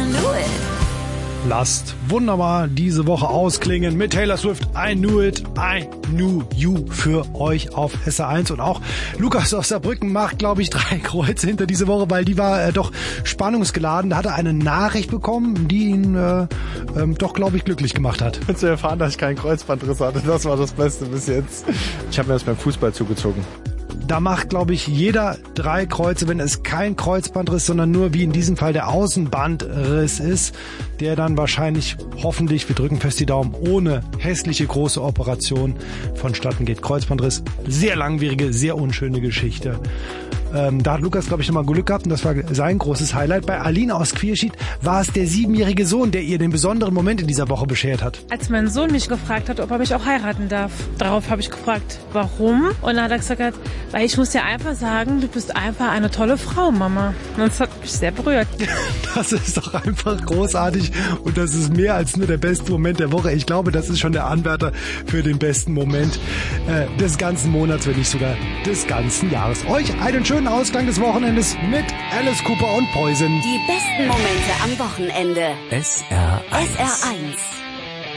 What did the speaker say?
knew it. Lasst wunderbar diese Woche ausklingen mit Taylor Swift. I Knew It, I Knew You für euch auf SR1. Und auch Lukas aus Saarbrücken macht, glaube ich, 3 Kreuze hinter diese Woche, weil die war doch spannungsgeladen. Da hat er eine Nachricht bekommen, die ihn doch, glaube ich, glücklich gemacht hat. Zu erfahren, dass ich keinen Kreuzbandriss hatte, das war das Beste bis jetzt. Ich habe mir das beim Fußball zugezogen. Da macht, glaube ich, jeder 3 Kreuze, wenn es kein Kreuzbandriss, sondern nur wie in diesem Fall der Außenbandriss ist, der dann wahrscheinlich, hoffentlich, wir drücken fest die Daumen, ohne hässliche große Operation vonstatten geht. Kreuzbandriss, sehr langwierige, sehr unschöne Geschichte. Da hat Lukas, glaube ich, nochmal Glück gehabt und das war sein großes Highlight. Bei Aline aus Quierschied war es der 7-jährige Sohn, der ihr den besonderen Moment in dieser Woche beschert hat. Als mein Sohn mich gefragt hat, ob er mich auch heiraten darf. Darauf habe ich gefragt, warum? Und dann hat er gesagt, weil ich muss dir einfach sagen, du bist einfach eine tolle Frau, Mama. Und das hat mich sehr berührt. Das ist doch einfach großartig und das ist mehr als nur der beste Moment der Woche. Ich glaube, das ist schon der Anwärter für den besten Moment des ganzen Monats, wenn nicht sogar des ganzen Jahres. Euch einen schönen Ausklang des Wochenendes mit Alice Cooper und Poison. Die besten Momente am Wochenende. SR1. SR1.